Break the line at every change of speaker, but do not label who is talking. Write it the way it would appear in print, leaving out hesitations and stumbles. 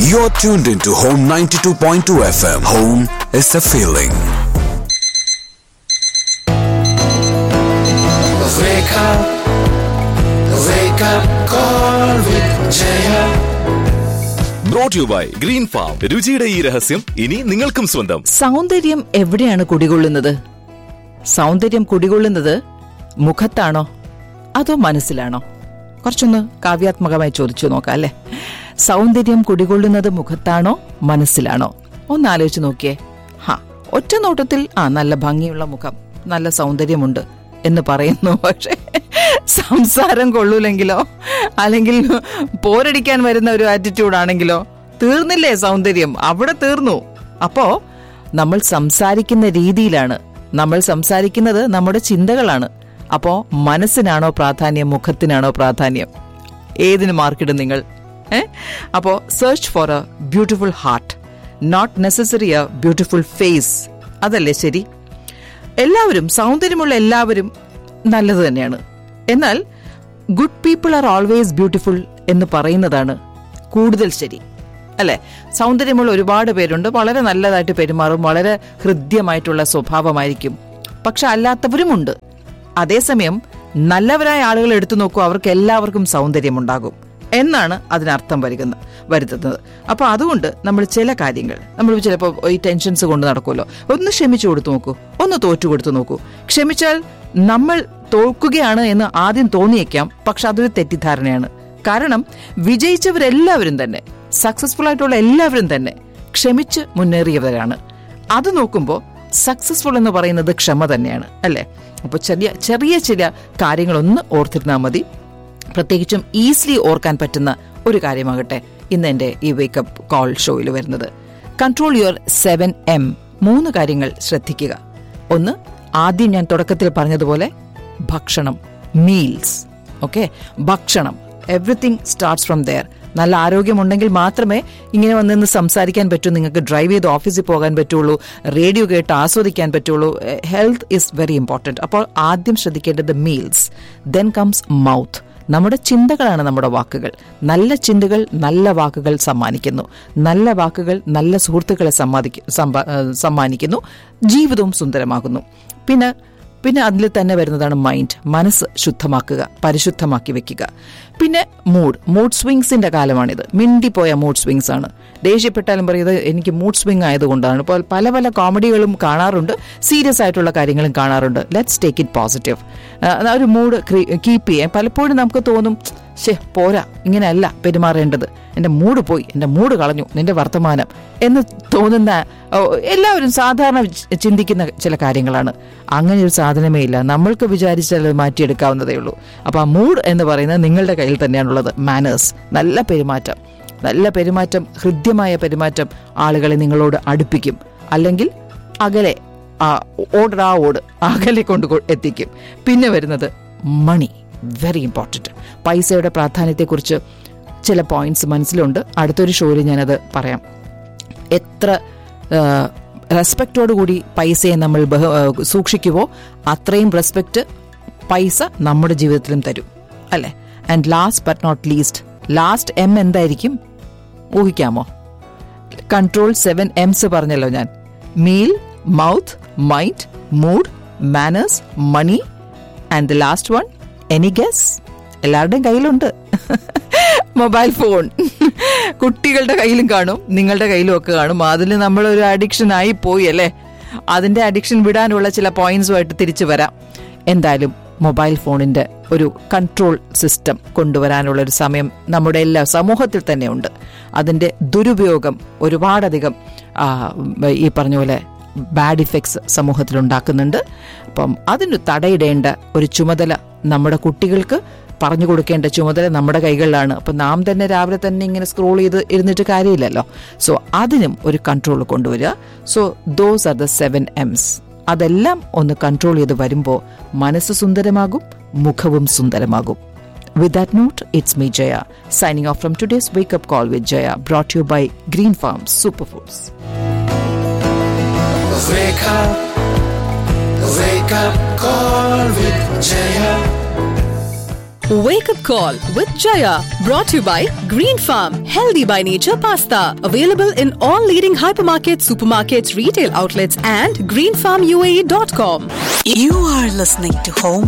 You're tuned into Home 92.2 FM. Home is a feeling.
Wake up call with Jaya.
Brought to you by Green Farm. രുചിയുടെ ഈ രഹസ്യം ഇനി നിങ്ങൾക്കും സ്വന്തം.
സൗന്ദര്യം എവിടെയാണ് കുടികൊള്ളുന്നത്? സൗന്ദര്യം കുടികൊള്ളുന്നത് മുഖത്താണോ അതോ മനസ്സിലാണോ? കുറച്ചൊന്ന് കാവ്യാത്മകമായി ചോദിച്ചു നോക്കാം അല്ലേ. സൗന്ദര്യം കുടികൊള്ളുന്നത് മുഖത്താണോ മനസ്സിലാണോ? ഒന്ന് ആലോചിച്ച് നോക്കിയേ. ഒറ്റ നോട്ടത്തിൽ നല്ല ഭംഗിയുള്ള മുഖം, നല്ല സൗന്ദര്യമുണ്ട് എന്ന് പറയുന്നു. പക്ഷെ സംസാരം കൊള്ളൂലെങ്കിലോ, അല്ലെങ്കിൽ പോരടിക്കാൻ വരുന്ന ഒരു ആറ്റിറ്റ്യൂഡാണെങ്കിലോ തീർന്നില്ലേ സൗന്ദര്യം? അവിടെ തീർന്നു. അപ്പോ നമ്മൾ സംസാരിക്കുന്ന രീതിയിലാണ്, നമ്മൾ സംസാരിക്കുന്നത് നമ്മുടെ ചിന്തകളാണ്. അപ്പോ മനസ്സിനാണോ പ്രാധാന്യം, മുഖത്തിനാണോ പ്രാധാന്യം? ഏതിന് മാർക്കിടും നിങ്ങൾ? അപ്പോ search for A beautiful heart, not necessary A beautiful face. അതല്ലേ ശരി? എല്ലാവരും, സൗന്ദര്യമുള്ള എല്ലാവരും നല്ലത് തന്നെയാണ്. എന്നാൽ good people are always beautiful എന്ന് പറയുന്നതാണ് കൂടുതൽ ശരി, അല്ലെ? സൗന്ദര്യമുള്ള ഒരുപാട് പേരുണ്ട്, വളരെ നല്ലതായിട്ട് പെരുമാറും, വളരെ ഹൃദ്യമായിട്ടുള്ള സ്വഭാവമായിരിക്കും. പക്ഷെ അല്ലാത്തവരുമുണ്ട്. അതേസമയം നല്ലവരായ ആളുകൾ എടുത്തു നോക്കൂ, അവർക്ക് എല്ലാവർക്കും സൗന്ദര്യമുണ്ടാകും എന്നാണ് അതിനർത്ഥം വരുത്തുന്നത്. അപ്പൊ അതുകൊണ്ട് നമ്മൾ ചില കാര്യങ്ങൾ, നമ്മൾ ചിലപ്പോൾ ഈ ടെൻഷൻസ് കൊണ്ട് നടക്കുമല്ലോ, ഒന്ന് ക്ഷമിച്ചു കൊടുത്തു നോക്കൂ, ഒന്ന് തോറ്റു കൊടുത്തു നോക്കൂ. ക്ഷമിച്ചാൽ നമ്മൾ തോൽക്കുകയാണ് എന്ന് ആദ്യം തോന്നിയേക്കാം, പക്ഷെ അതൊരു തെറ്റിദ്ധാരണയാണ്. കാരണം വിജയിച്ചവരെല്ലാവരും തന്നെ, സക്സസ്ഫുൾ ആയിട്ടുള്ള എല്ലാവരും തന്നെ ക്ഷമിച്ച് മുന്നേറിയവരാണ്. അത് നോക്കുമ്പോൾ സക്സസ്ഫുൾ എന്ന് പറയുന്നത് ക്ഷമ തന്നെയാണ്, അല്ലേ? അപ്പോൾ ചെറിയ ചില കാര്യങ്ങളൊന്ന് ഓർത്തിരുന്നാൽ മതി. പ്രത്യേകിച്ചും ഈസിലി ഓർക്കാൻ പറ്റുന്ന ഒരു കാര്യമാകട്ടെ ഇന്ന് എൻ്റെ ഈ വേക്കപ്പ് കോൾ ഷോയിൽ വരുന്നത്. Control your 7M. 3 കാര്യങ്ങൾ ശ്രദ്ധിക്കുക. ഒന്ന്, ആദ്യം ഞാൻ തുടക്കത്തിൽ പറഞ്ഞതുപോലെ ഭക്ഷണം, മീൽസ്. ഓക്കെ, ഭക്ഷണം, എവറിത്തിങ് സ്റ്റാർട്ട്സ് ഫ്രം ദെയർ. നല്ല ആരോഗ്യമുണ്ടെങ്കിൽ മാത്രമേ ഇങ്ങനെ വന്നിന്ന് സംസാരിക്കാൻ പറ്റൂ, നിങ്ങൾക്ക് ഡ്രൈവ് ചെയ്ത് ഓഫീസിൽ പോകാൻ പറ്റുള്ളൂ, റേഡിയോ കേട്ട് ആസ്വദിക്കാൻ പറ്റുള്ളൂ. Health is very important. അപ്പോൾ ആദ്യം ശ്രദ്ധിക്കേണ്ടത് മീൽസ്. Then comes mouth. നമ്മുടെ ചിന്തകളാണ് നമ്മുടെ വാക്കുകൾ. നല്ല ചിന്തകൾ നല്ല വാക്കുകൾ സമ്മാനിക്കുന്നു, നല്ല വാക്കുകൾ നല്ല സുഹൃത്തുക്കളെ സമ്മാനിക്കുന്നു, ജീവിതവും സുന്ദരമാകുന്നു. പിന്നെ അതിൽ തന്നെ വരുന്നതാണ് മൈൻഡ്. മനസ്സ് ശുദ്ധമാക്കുക, പരിശുദ്ധമാക്കി വെക്കുക. പിന്നെ മൂഡ് സ്വിങ്സിന്റെ കാലമാണിത്. മിണ്ടിപ്പോയ മൂഡ് സ്വിങ്സ് ആണ്. ദേഷ്യപ്പെട്ടാലും പറയുന്നത് എനിക്ക് മൂഡ് സ്വിങ് ആയതുകൊണ്ടാണ്. ഇപ്പോൾ പല പല കോമഡികളും കാണാറുണ്ട്, സീരിയസ് ആയിട്ടുള്ള കാര്യങ്ങളും കാണാറുണ്ട്. Let's take it positive. ഒരു മൂഡ് കീപ്പ് ചെയ്യാൻ പലപ്പോഴും നമുക്ക് തോന്നും, പോരാ, ഇങ്ങനെയല്ല പെരുമാറേണ്ടത്, എൻ്റെ മൂഡ് പോയി, എൻ്റെ മൂഡ് കളഞ്ഞു നിന്റെ വർത്തമാനം എന്ന് തോന്നുന്ന എല്ലാവരും സാധാരണ ചിന്തിക്കുന്ന ചില കാര്യങ്ങളാണ്. അങ്ങനെ ഒരു സാധനമേ ഇല്ല. നമ്മൾക്ക് വിചാരിച്ചാൽ അത് മാറ്റിയെടുക്കാവുന്നതേ ഉള്ളൂ. അപ്പോൾ ആ മൂഡ് എന്ന് പറയുന്നത് നിങ്ങളുടെ കയ്യിൽ തന്നെയാണുള്ളത്. മാനേഴ്സ്, നല്ല പെരുമാറ്റം, ഹൃദ്യമായ പെരുമാറ്റം ആളുകളെ നിങ്ങളോട് അടുപ്പിക്കും, അല്ലെങ്കിൽ അകലെ അകലെ കൊണ്ട് എത്തിക്കും. പിന്നെ വരുന്നത് മണി, വെരി ഇമ്പോർട്ടൻറ്റ്. പൈസയുടെ പ്രാധാന്യത്തെക്കുറിച്ച് ചില പോയിന്റ്സ് മനസ്സിലുണ്ട്. അടുത്തൊരു ഷോയിൽ ഞാനത് പറയാം. എത്ര റെസ്പെക്റ്റോടുകൂടി പൈസയെ നമ്മൾ സൂക്ഷിക്കുവോ അത്രയും റെസ്പെക്റ്റ് പൈസ നമ്മുടെ ജീവിതത്തിലും തരും, അല്ലേ? And last but not least, last M എന്തായിരിക്കും ഊഹിക്കാമോ? കൺട്രോൾ 7M's പറഞ്ഞല്ലോ ഞാൻ. Meal, mouth, mind, mood, manners, money and the last one, any guess? എല്ലാവരുടെയും കയ്യിലുണ്ട് മൊബൈൽ ഫോൺ. കുട്ടികളുടെ കയ്യിലും കാണും, നിങ്ങളുടെ കയ്യിലും ഒക്കെ കാണും. അതിൽ നമ്മളൊരു അഡിക്ഷൻ ആയി പോയി, അല്ലേ? അതിന്റെ അഡിക്ഷൻ വിടാനുള്ള ചില പോയിന്റ്സുമായിട്ട് തിരിച്ചു വരാം. എന്തായാലും മൊബൈൽ ഫോണിന്റെ ഒരു കൺട്രോൾ സിസ്റ്റം കൊണ്ടുവരാനുള്ള ഒരു സമയം നമ്മുടെ എല്ലാ സമൂഹത്തിൽ തന്നെ ഉണ്ട്. അതിന്റെ ദുരുപയോഗം ഒരുപാടധികം ഈ പറഞ്ഞ പോലെ ബാഡ് ഇഫക്ട്സ് സമൂഹത്തിൽ ഉണ്ടാക്കുന്നുണ്ട്. അപ്പം അതിന് തടയിടേണ്ട ഒരു ചുമതല നമ്മുടെ കുട്ടികൾക്ക് പറഞ്ഞു കൊടുക്കേണ്ട ചുമതല നമ്മുടെ കൈകളിലാണ്. അപ്പം നാം തന്നെ രാവിലെ തന്നെ ഇങ്ങനെ സ്ക്രോൾ ചെയ്ത് ഇരുന്നിട്ട് കാര്യമില്ലല്ലോ. സോ അതിനും ഒരു കൺട്രോൾ കൊണ്ടുവരിക. So those are the 7M's. അതെല്ലാം ഒന്ന് കൺട്രോൾ ചെയ്ത് വരുമ്പോൾ മനസ്സ് സുന്ദരമാകും, മുഖവും സുന്ദരമാകും. With that note, it's me Jaya, signing off from today's Wake Up Call with Jaya, brought to you by Green Farm Superfoods.
Wake up call with Jaya.
Wake Up Call with Jaya. Brought to you by Green Farm. Healthy by nature pasta. Available in all leading hypermarkets, supermarkets, retail outlets and greenfarmuae.com.
You are listening to Home